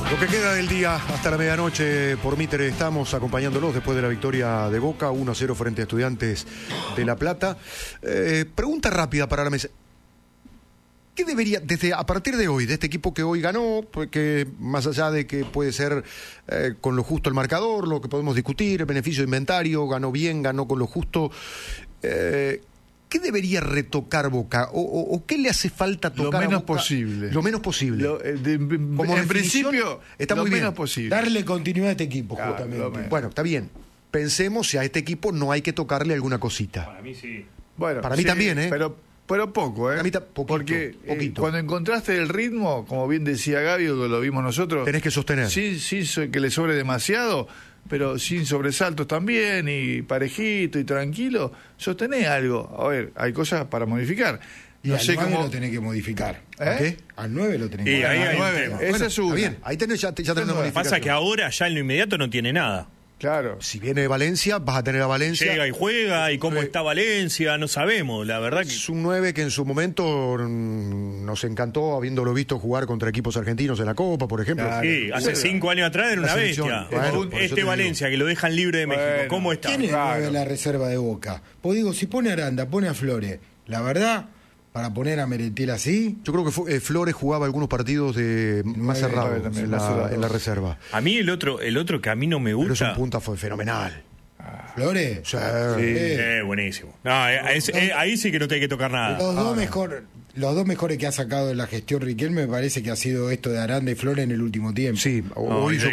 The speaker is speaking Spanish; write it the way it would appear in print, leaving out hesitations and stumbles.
Lo que queda del día hasta la medianoche por Mitre estamos acompañándolos después de la victoria de Boca 1-0 frente a Estudiantes de La Plata. Pregunta rápida para la mesa. ¿Qué debería, a partir de hoy, de este equipo que hoy ganó, porque más allá de que puede ser con lo justo el marcador, lo que podemos discutir, el beneficio de inventario, ganó bien, ganó con lo justo, ¿qué debería retocar Boca? ¿O qué le hace falta tocar a Boca? Lo menos posible. Como en principio, está muy bien. Posible. Darle continuidad a este equipo, justamente. Bueno, está bien. Pensemos si a este equipo no hay que tocarle alguna cosita. Para mí sí. Bueno, para mí también, ¿eh? Pero poco, ¿eh? Para mí porque poquito. Cuando encontraste el ritmo, como bien decía Gabio, que lo vimos nosotros... Tenés que sostener. Sí, que le sobre demasiado, pero sin sobresaltos también, y parejito y tranquilo, sostené algo. A ver, hay cosas para modificar. Y al 9 lo tenés que modificar. ¿Qué? Al 9 lo tenés que modificar. Al 9, esa es una. Está bien, ahí tenés ya tenés modificación. Pasa que ahora ya en lo inmediato no tiene nada. Claro. Si viene de Valencia, vas a tener a Valencia. Llega y juega, y cómo está Valencia, no sabemos, la verdad que... Es un 9 que en su momento nos encantó, habiéndolo visto jugar contra equipos argentinos en la Copa, por ejemplo. Claro. Sí, hace 5 años atrás era una bestia. Bueno, este Valencia, que lo dejan libre de México, ¿cómo está? ¿Quién es el 9 de la reserva de Boca? Pues digo, si pone a Aranda, pone a Flores, la verdad... Para poner a Merentiel así. Yo creo que Flores jugaba algunos partidos más cerrados en la reserva. A mí el otro que a mí no me gusta. Pero su punta fue fenomenal. ¿Flores? Sí. Buenísimo. No, ahí sí que no te hay que tocar nada. Los dos mejores que ha sacado en la gestión Riquelme me parece que ha sido esto de Aranda y Flores en el último tiempo. Sí, hoy yo